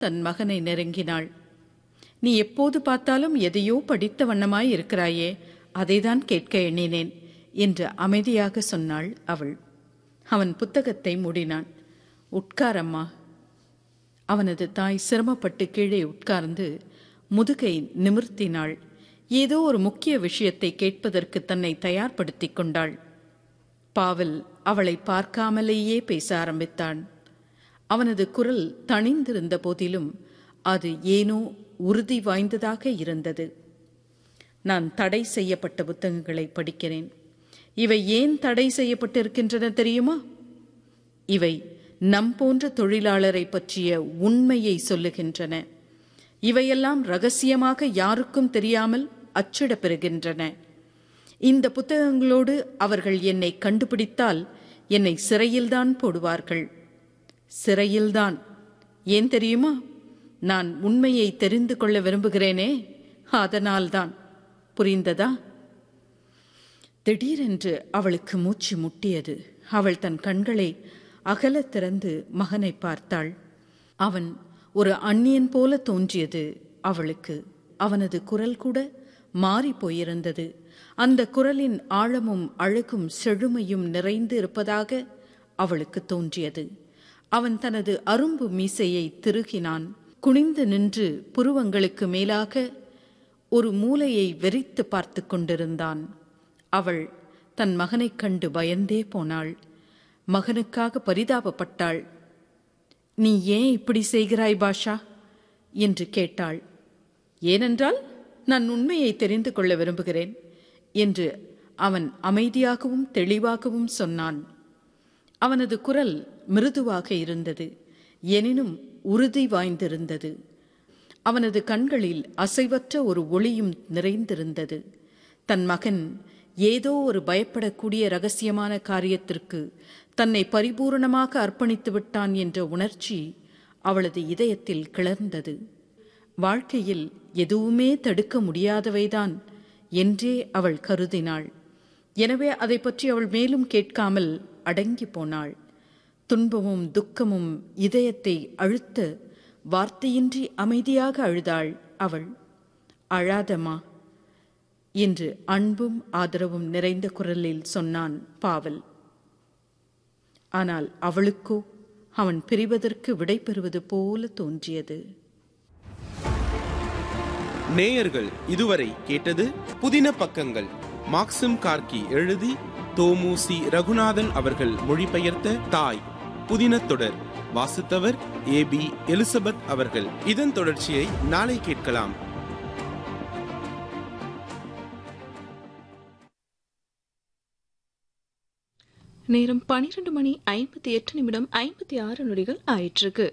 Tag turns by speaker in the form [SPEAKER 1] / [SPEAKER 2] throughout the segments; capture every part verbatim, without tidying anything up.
[SPEAKER 1] தன் மகனை நெருங்கினாள். நீ எப்போது பார்த்தாலும் எதையோ படித்த வண்ணமாய் இருக்கிறாயே, அதைதான் கேட்க எண்ணினேன் என்று அமைதியாக சொன்னாள் அவள். அவன் புத்தகத்தை மூடினான். உட்காரம்மா. அவனது தாய் சிரமப்பட்டு கீழே உட்கார்ந்து முதுகை நிமிர்த்தினாள். ஏதோ ஒரு முக்கிய விஷயத்தை கேட்பதற்கு தன்னை தயார்படுத்திக் கொண்டாள். பாவல் அவளை பார்க்காமலேயே பேச ஆரம்பித்தான். அவனது குரல் தணிந்திருந்த போதிலும் அது ஏனோ உறுதி வாய்ந்ததாக இருந்தது. நான் தடை செய்யப்பட்ட புத்தகங்களை படிக்கிறேன். இவை ஏன் தடை செய்யப்பட்டிருக்கின்றன தெரியுமா? இவை நம் போன்ற தொழிலாளரை பற்றிய உண்மையை சொல்லுகின்றன. இவையெல்லாம் ரகசியமாக யாருக்கும் தெரியாமல் அச்சிடப் பெறுகின்றன. இந்த புத்தகங்களோடு அவர்கள் என்னை கண்டுபிடித்தால் என்னை சிறையில்தான் போடுவார்கள். சிறையில்தான். ஏன் தெரியுமா? நான் உண்மையை தெரிந்து கொள்ள விரும்புகிறேனே, அதனால்தான். புரிந்ததா? திடீரென்று அவளுக்கு மூச்சு முட்டியது. அவள் தன் கண்களை அகல திறந்து மகனை பார்த்தாள். அவன் ஒரு அந்நியன் போல தோன்றியது அவளுக்கு. அவனது குரல் கூட மாறி போயிருந்தது. அந்த குரலின் ஆழமும் அழகும் செழுமையும் நிறைந்து இருப்பதாக அவளுக்கு தோன்றியது. அவன் தனது அரும்பு மீசையை திருகினான். குனிந்து நின்று புருவங்களுக்கு மேலாக ஒரு மூலையை வெறித்து பார்த்து கொண்டிருந்தான். அவள் தன் மகனைக் கண்டு பயந்தே போனாள். மகனுக்காக பரிதாபப்பட்டாள். நீ ஏன் இப்படி செய்கிறாய் பாஷா என்று கேட்டாள். ஏனென்றால் நான் உண்மையை தெரிந்து கொள்ள விரும்புகிறேன் என்று அவன் அமைதியாகவும் தெளிவாகவும் சொன்னான். அவனது குரல் மிருதுவாக இருந்தது, எனினும் உறுதி வாய்ந்திருந்தது. அவனது கண்களில் அசைவற்ற ஒரு ஒளியும் நிறைந்திருந்தது. தன் மகன் ஏதோ ஒரு பயப்படக்கூடிய இரகசியமான காரியத்திற்கு தன்னை பரிபூரணமாக அர்ப்பணித்து விட்டான் என்ற உணர்ச்சி அவளது இதயத்தில் கிளர்ந்தது. வாழ்க்கையில் எதுவுமே தடுக்க முடியாதவைதான் என்றே அவள் கருதினாள். எனவே அதை பற்றி அவள் மேலும் கேட்காமல் அடங்கி போனாள். துன்பமும் துக்கமும் இதயத்தை அழுத்த வார்த்தையின்றி அமைதியாக அழுதாள் அவள். அழாதம்மா என்று அன்பும் ஆதரவும் நிறைந்த குரலில் சொன்னான் பாவல். ஆனால் அவளுக்கோ அவன் பிரிவதற்கு விடை பெறுவது போல தோன்றியது.
[SPEAKER 2] நேயர்கள் இதுவரை கேட்டது புதின பக்கங்கள். மாக்சிம் கார்கி எழுதி தோமுசி ரகுநாதன் அவர்கள் மொழிபெயர்த்த தாய் புதின தொடர். வாசித்தவர் ஏ பி எலிசபெத் அவர்கள். இதன் தொடர்ச்சியை நாளை கேட்கலாம்.
[SPEAKER 3] நேரம் பனிரெண்டு மணி ஐம்பத்தி எட்டு நிமிடம் ஐம்பத்தி ஆறு நொடிகள் ஆயிற்றுக்கு.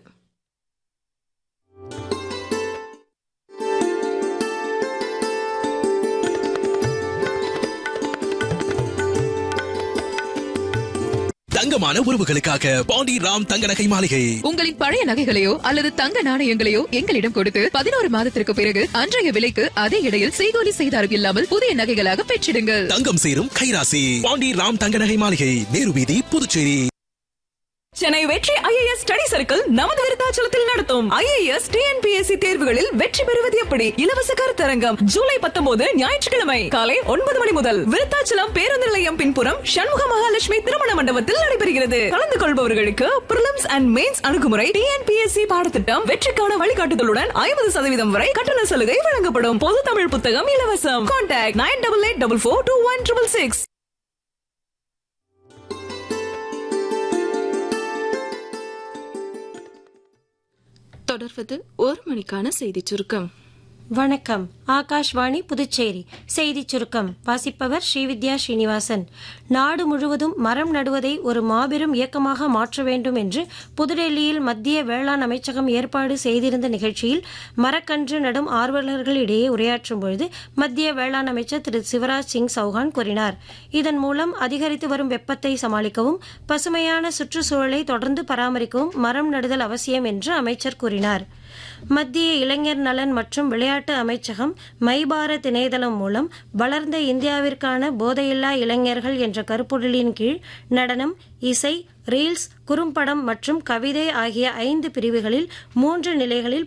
[SPEAKER 4] தங்கமான உறவுகளுக்காக பாண்டி ராம் தங்க நகை மாளிகை.
[SPEAKER 5] உங்களின் பழைய நகைகளையோ அல்லது தங்க நாணயங்களையோ எங்களிடம் கொடுத்து பதினோரு மாதத்திற்கு பிறகு அன்றைய விலைக்கு அதே இடையில் செய்கூலி செய்தாரம் இல்லாமல் புதிய நகைகளாக பெற்றிடுங்கள்.
[SPEAKER 4] தங்கம் சேரும் கைராசி பாண்டி ராம் தங்க நகை மாளிகை, நேரு வீதி, புதுச்சேரி.
[SPEAKER 6] சென்னை வெற்றி ஐஏஎஸ் ஸ்டடி சர்க்கிள் நமது விருத்தாச்சலத்தில் நடத்தும் ஐஏஎஸ் டிஎன்பிஎஸ்சி தேர்வுகளில் வெற்றி பெறுவது எப்படி இலவச கருத்தரங்கம் ஜூலை பத்தொன்பது ஞாயிற்றுக்கிழமை காலை ஒன்பது மணி முதல் விருத்தாச்சலம் பேருந்து நிலையம் பின்புறம் சண்முக மகாலட்சுமி திருமண மண்டபத்தில் நடைபெறுகிறது. கலந்து கொள்பவர்களுக்கு பிரிலிம்ஸ் அண்ட் மெயின்ஸ் அணுகுமுறை, டிஎன்பிஎஸ்சி பாடத்திட்டம், வெற்றிக்கான வழிகாட்டுதலுடன் ஐம்பது சதவீதம் வரை கட்டண சலுகை வழங்கப்படும். பொது தமிழ் புத்தகம் இலவசம். Contact nine double eight double four two one triple six.
[SPEAKER 3] தொடர்வது ஒரு மணிக்கான செய்தி சுருக்கம்.
[SPEAKER 7] வணக்கம். ஆகாஷ்வாணி புதுச்சேரி செய்தி சுருக்கம் வாசிப்பவர் ஸ்ரீவித்யா ஸ்ரீனிவாசன். நாடு முழுவதும் மரம் நடுவதை ஒரு மாபெரும் இயக்கமாக மாற்ற வேண்டும் என்று புதுடெல்லியில் மத்திய வேளாண் அமைச்சகம் ஏற்பாடு செய்திருந்த நிகழ்ச்சியில் மரக்கன்று நடும் ஆர்வலர்களிடையே உரையாற்றும் பொழுது மத்திய வேளாண் அமைச்சர் திரு சிவராஜ் சிங் சௌஹான் கூறினார். இதன் மூலம் அதிகரித்து வரும் வெப்பத்தை சமாளிக்கவும் பசுமையான சுற்றுச்சூழலை தொடர்ந்து பராமரிக்கவும் மரம் நடுதல் அவசியம் என்று அமைச்சர் கூறினார். மத்திய இளைஞர் நலன் மற்றும் விளையாட்டு அமைச்சகம் மை பாரத் இணையதளம் மூலம் வளர்ந்த இந்தியாவிற்கான போதையில்லா இளைஞர்கள் என்ற கருப்பொருளின் கீழ் நடனம், இசை, ரீல்ஸ், குறும்படம் மற்றும் கவிதை ஆகிய ஐந்து பிரிவுகளில் மூன்று நிலைகளில்